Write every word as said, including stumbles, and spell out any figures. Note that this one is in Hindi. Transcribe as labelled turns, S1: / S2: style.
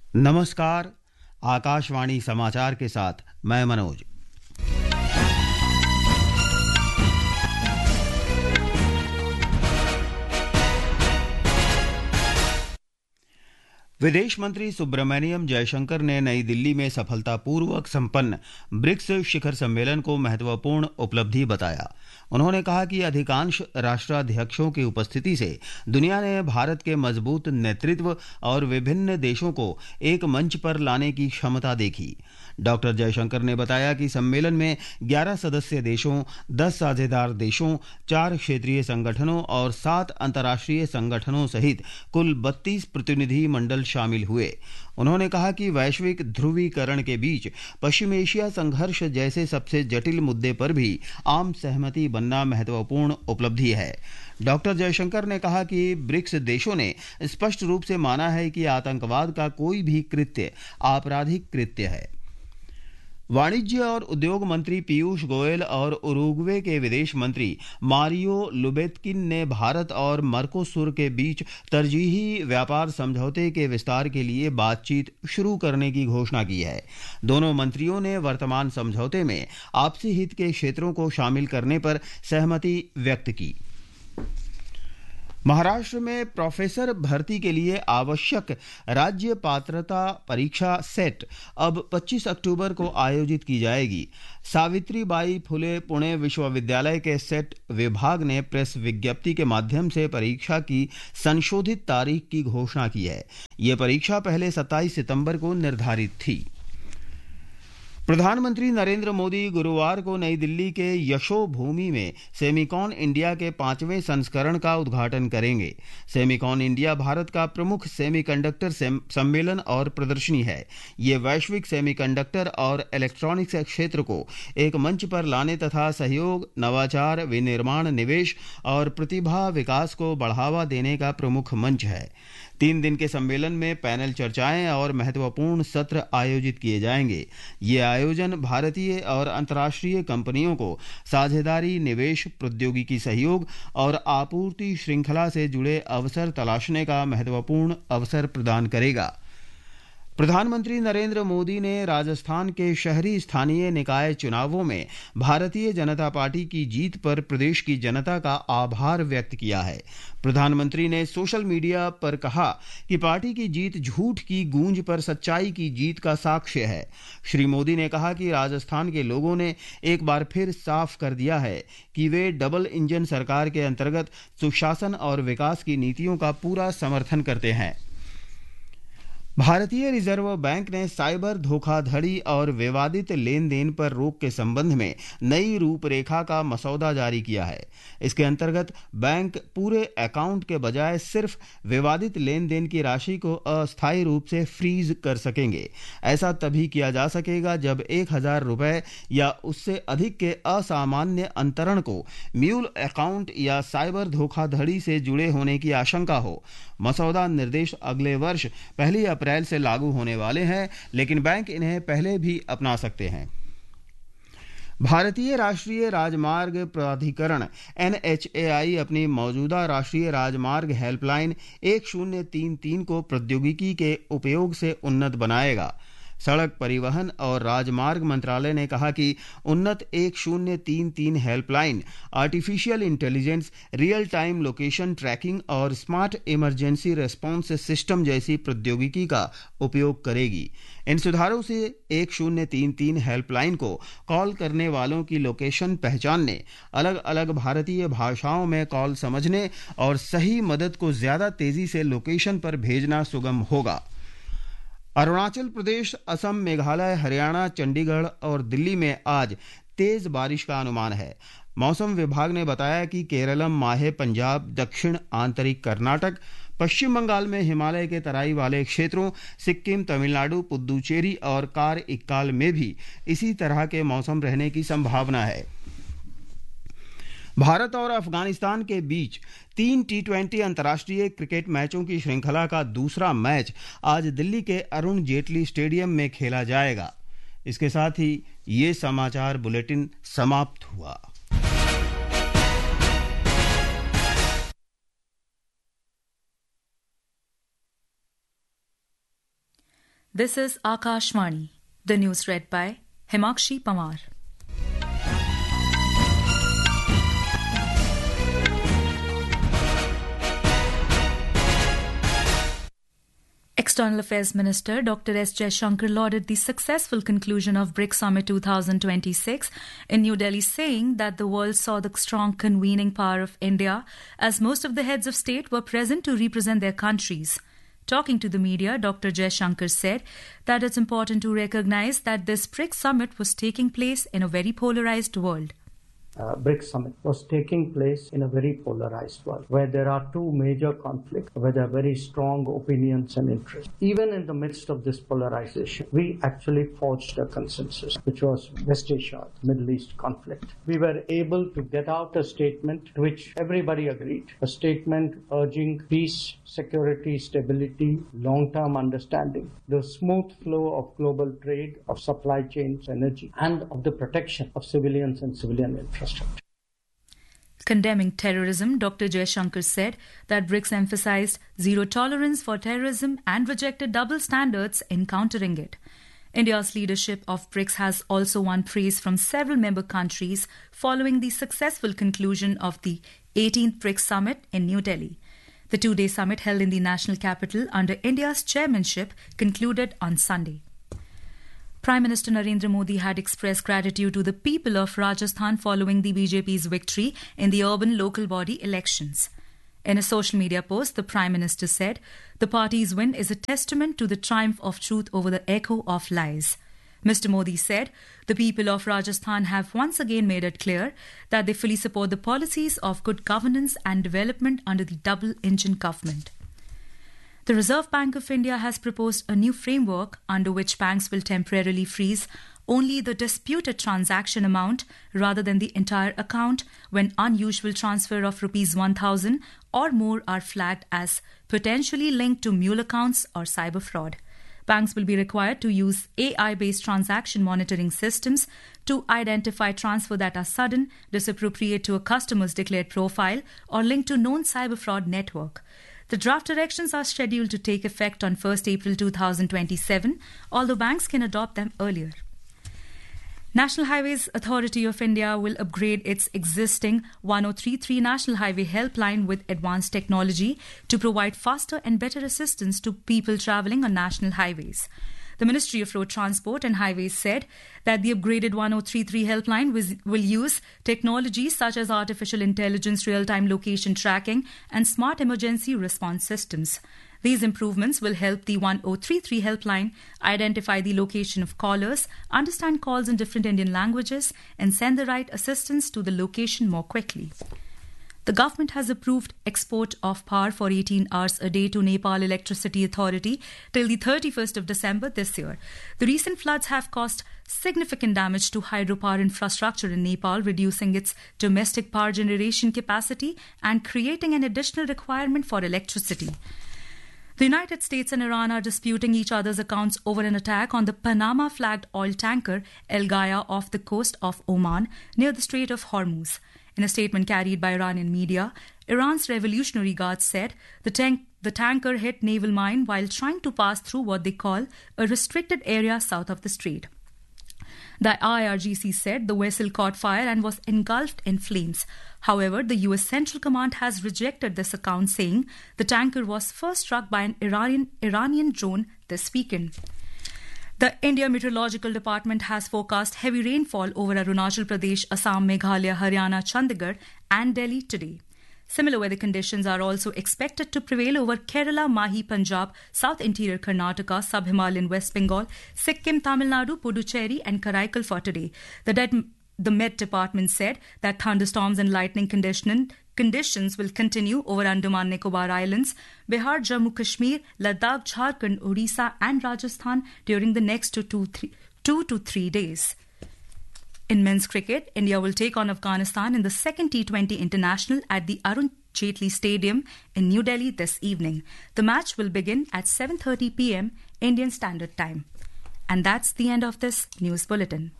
S1: नमस्कार। आकाशवाणी समाचार के साथ मैं मनोज। विदेश मंत्री सुब्रमण्यम जयशंकर ने नई दिल्ली में सफलतापूर्वक संपन्न ब्रिक्स शिखर सम्मेलन को महत्वपूर्ण उपलब्धि बताया। उन्होंने कहा कि अधिकांश राष्ट्राध्यक्षों की उपस्थिति से दुनिया ने भारत के मजबूत नेतृत्व और विभिन्न देशों को एक मंच पर लाने की क्षमता देखी। डॉक्टर जयशंकर ने बताया कि सम्मेलन में ग्यारह सदस्य देशों, दस साझेदार देशों, चार क्षेत्रीय संगठनों और सात अंतर्राष्ट्रीय संगठनों सहित कुल बत्तीस प्रतिनिधि मंडल शामिल हुए। उन्होंने कहा कि वैश्विक ध्रुवीकरण के बीच पश्चिम एशिया संघर्ष जैसे सबसे जटिल मुद्दे पर भी आम सहमति बनना महत्वपूर्ण उपलब्धि है। डॉक्टर जयशंकर ने कहा कि ब्रिक्स देशों ने स्पष्ट रूप से माना है कि आतंकवाद का कोई भी कृत्य आपराधिक कृत्य है। वाणिज्य और उद्योग मंत्री पीयूष गोयल और उरुग्वे के विदेश मंत्री मारियो लुबेत्किन ने भारत और मर्कोसुर के बीच तरजीही व्यापार समझौते के विस्तार के लिए बातचीत शुरू करने की घोषणा की है। दोनों मंत्रियों ने वर्तमान समझौते में आपसी हित के क्षेत्रों को शामिल करने पर सहमति व्यक्त की। महाराष्ट्र में प्रोफेसर भर्ती के लिए आवश्यक राज्य पात्रता परीक्षा सेट अब पच्चीस अक्टूबर को आयोजित की जाएगी। सावित्रीबाई फुले पुणे विश्वविद्यालय के सेट विभाग ने प्रेस विज्ञप्ति के माध्यम से परीक्षा की संशोधित तारीख की घोषणा की है। यह परीक्षा पहले सत्ताईस सितंबर को निर्धारित थी। प्रधानमंत्री नरेंद्र मोदी गुरुवार को नई दिल्ली के यशोभूमि में सेमिकॉन इंडिया के पांचवें संस्करण का उद्घाटन करेंगे। सेमिकॉन इंडिया भारत का प्रमुख सेमीकंडक्टर सम्मेलन और प्रदर्शनी है। ये वैश्विक सेमीकंडक्टर और इलेक्ट्रॉनिक्स क्षेत्र को एक मंच पर लाने तथा सहयोग, नवाचार, विनिर्माण, निवेश और प्रतिभा विकास को बढ़ावा देने का प्रमुख मंच है। तीन दिन के सम्मेलन में पैनल चर्चाएं और महत्वपूर्ण सत्र आयोजित किए जाएंगे। ये आयोजन भारतीय और अंतर्राष्ट्रीय कंपनियों को साझेदारी, निवेश, प्रौद्योगिकी सहयोग और आपूर्ति श्रृंखला से जुड़े अवसर तलाशने का महत्वपूर्ण अवसर प्रदान करेगा। प्रधानमंत्री नरेंद्र मोदी ने राजस्थान के शहरी स्थानीय निकाय चुनावों में भारतीय जनता पार्टी की जीत पर प्रदेश की जनता का आभार व्यक्त किया है। प्रधानमंत्री ने सोशल मीडिया पर कहा कि पार्टी की जीत झूठ की गूंज पर सच्चाई की जीत का साक्ष्य है। श्री मोदी ने कहा कि राजस्थान के लोगों ने एक बार फिर साफ कर दिया है कि वे डबल इंजन सरकार के अंतर्गत सुशासन और विकास की नीतियों का पूरा समर्थन करते हैं। भारतीय रिजर्व बैंक ने साइबर धोखाधड़ी और विवादित लेन देन पर रोक के संबंध में नई रूपरेखा का मसौदा जारी किया है। इसके अंतर्गत बैंक पूरे अकाउंट के बजाय सिर्फ विवादित लेन देन की राशि को अस्थायी रूप से फ्रीज कर सकेंगे। ऐसा तभी किया जा सकेगा जब एक हजार रुपए या उससे अधिक के असामान्य अंतरण को म्यूल अकाउंट या साइबर धोखाधड़ी से जुड़े होने की आशंका हो। मसौदा निर्देश अगले वर्ष पहली अप्रैल से लागू होने वाले हैं, लेकिन बैंक इन्हें पहले भी अपना सकते हैं। भारतीय राष्ट्रीय राजमार्ग प्राधिकरण एन एच ए आई अपनी मौजूदा राष्ट्रीय राजमार्ग हेल्पलाइन एक शून्य तीन तीन को प्रौद्योगिकी के उपयोग से उन्नत बनाएगा। सड़क परिवहन और राजमार्ग मंत्रालय ने कहा कि उन्नत एक शून्य तीन तीन helpline artificial intelligence, real time location tracking और स्मार्ट इमरजेंसी रेस्पॉन्स सिस्टम जैसी प्रौद्योगिकी का उपयोग करेगी। इन सुधारों से एक शून्य तीन तीन हेल्पलाइन को कॉल करने वालों की लोकेशन पहचानने, अलग अलग भारतीय भाषाओं में कॉल समझने और सही मदद को ज्यादा तेजी से लोकेशन पर भेजना सुगम होगा। अरुणाचल प्रदेश, असम, मेघालय, हरियाणा, चंडीगढ़ और दिल्ली में आज तेज बारिश का अनुमान है। मौसम विभाग ने बताया कि केरलम, माहे, पंजाब, दक्षिण आंतरिक कर्नाटक, पश्चिम बंगाल में हिमालय के तराई वाले क्षेत्रों, सिक्किम, तमिलनाडु, पुद्दुचेरी और कार इक्काल में भी इसी तरह के मौसम रहने की संभावना है। भारत और अफगानिस्तान के बीच तीन टी ट्वेंटी अंतर्राष्ट्रीय क्रिकेट मैचों की श्रृंखला का दूसरा मैच आज दिल्ली के अरुण जेटली स्टेडियम में खेला जाएगा। इसके साथ ही ये समाचार बुलेटिन समाप्त हुआ।
S2: This is Akashvani. The news read by Himakshi Pamar. External Affairs Minister Doctor S. Jaishankar lauded the successful conclusion of BRICS Summit twenty twenty-six in New Delhi, saying that the world saw the strong convening power of India as most of the heads of state were present to represent their countries. Talking to the media, Doctor Jaishankar said that it's important to recognize that this BRICS Summit was taking place in a very polarized world.
S3: Uh, BRICS Summit was taking place in a very polarized world where there are two major conflicts, where there are very strong opinions and interests. Even in the midst of this polarization, we actually forged a consensus, which was West Asia, Middle East conflict. We were able to get out a statement to which everybody agreed, a statement urging peace, security, stability, long-term understanding, the smooth flow of global trade, of supply chains, energy, and of the protection of civilians and civilian infrastructure.
S2: Condemning terrorism, Doctor Jaishankar said that BRICS emphasized zero tolerance for terrorism and rejected double standards in countering it. India's leadership of BRICS has also won praise from several member countries following the successful conclusion of the eighteenth BRICS Summit in New Delhi. The two-day summit held in the national capital under India's chairmanship concluded on Sunday. Prime Minister Narendra Modi had expressed gratitude to the people of Rajasthan following the B J P's victory in the urban local body elections. In a social media post, the Prime Minister said, "The party's win is a testament to the triumph of truth over the echo of lies." Mister Modi said, "The people of Rajasthan have once again made it clear that they fully support the policies of good governance and development under the double-engine government." The Reserve Bank of India has proposed a new framework under which banks will temporarily freeze only the disputed transaction amount rather than the entire account when unusual transfer of rupees one thousand or more are flagged as potentially linked to mule accounts or cyber fraud. Banks will be required to use A I-based transaction monitoring systems to identify transfers that are sudden, disappropriate to a customer's declared profile, or linked to known cyber fraud network. The draft directions are scheduled to take effect on first April twenty twenty-seven, although banks can adopt them earlier. National Highways Authority of India will upgrade its existing one oh three three National Highway Helpline with advanced technology to provide faster and better assistance to people travelling on national highways. The Ministry of Road Transport and Highways said that the upgraded one oh three three helpline will use technologies such as artificial intelligence, real-time location tracking, and smart emergency response systems. These improvements will help the one oh three three helpline identify the location of callers, understand calls in different Indian languages, and send the right assistance to the location more quickly. The government has approved export of power for eighteen hours a day to Nepal Electricity Authority till the thirty-first of December this year. The recent floods have caused significant damage to hydropower infrastructure in Nepal, reducing its domestic power generation capacity and creating an additional requirement for electricity. The United States and Iran are disputing each other's accounts over an attack on the Panama-flagged oil tanker El Gaia off the coast of Oman near the Strait of Hormuz. In a statement carried by Iranian media, Iran's Revolutionary Guards said the, tank, the tanker hit naval mine while trying to pass through what they call a restricted area south of the strait. The I R G C said the vessel caught fire and was engulfed in flames. However, the U S Central Command has rejected this account, saying the tanker was first struck by an Iranian, Iranian drone this weekend. The India Meteorological Department has forecast heavy rainfall over Arunachal Pradesh, Assam, Meghalaya, Haryana, Chandigarh and Delhi today. Similar weather conditions are also expected to prevail over Kerala, Mahi, Punjab, South Interior Karnataka, Sub-Himalayan West Bengal, Sikkim, Tamil Nadu, Puducherry and Karaikal for today. The, De- the Met Department said that thunderstorms and lightning condition- conditions will continue over Andaman Nicobar Islands, Bihar, Jammu Kashmir, Ladakh, Jharkhand, Odisha and Rajasthan during the next two to three, two to three days. In men's cricket, India will take on Afghanistan in the second T twenty International at the Arun Jaitley Stadium in New Delhi this evening. The match will begin at seven thirty p.m. Indian Standard Time. And that's the end of this news bulletin.